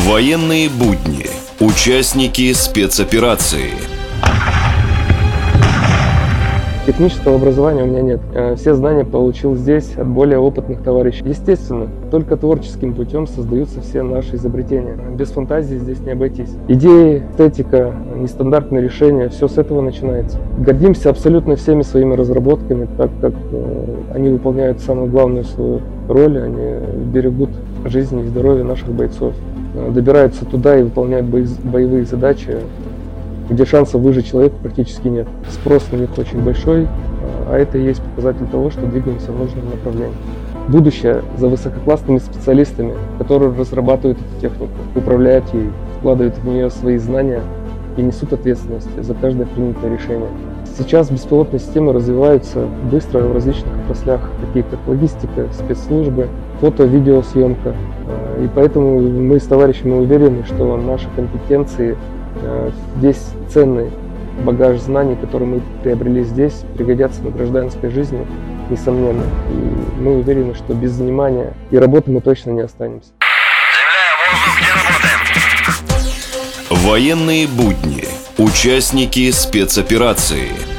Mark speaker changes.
Speaker 1: Военные будни. Участники спецоперации.
Speaker 2: Технического образования у меня нет. Все знания получил здесь от более опытных товарищей. Естественно, только творческим путем создаются все наши изобретения. Без фантазии здесь не обойтись. Идеи, эстетика, нестандартные решения – все с этого начинается. Гордимся абсолютно всеми своими разработками, так как они выполняют самую главную свою роль. Они берегут жизни и здоровье наших бойцов. Добираются туда и выполняют боевые задачи, где шансов выжить человеку практически нет. Спрос на них очень большой, а это и есть показатель того, что двигаемся в нужном направлении. Будущее за высококлассными специалистами, которые разрабатывают эту технику, управляют ей, вкладывают в нее свои знания и несут ответственность за каждое принятое решение. Сейчас беспилотные системы развиваются быстро в различных отраслях, такие как логистика, спецслужбы, фото-видеосъемка. И поэтому мы с товарищами уверены, что наши компетенции, весь ценный багаж знаний, который мы приобрели здесь, пригодятся на гражданской жизни, несомненно. И мы уверены, что без внимания и работы мы точно не останемся.
Speaker 3: Земля, воздух, где работаем?
Speaker 1: Военные будни. Участники спецоперации.